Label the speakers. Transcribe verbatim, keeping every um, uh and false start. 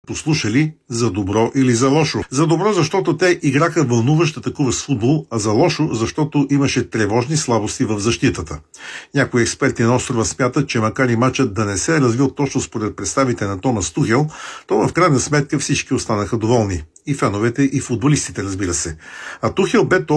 Speaker 1: послушали за добро или за лошо. За добро, защото те играха вълнуващ атакуващ футбол, а за лошо, защото имаше тревожни слабости в защитата. Някои експерти на острова смятат, че макар и матчът да не се е развил точно според представите на Томас Тухел, то в крайна сметка всички останаха доволни. И феновете, и футболистите, разбира се. А Тухел бе толкова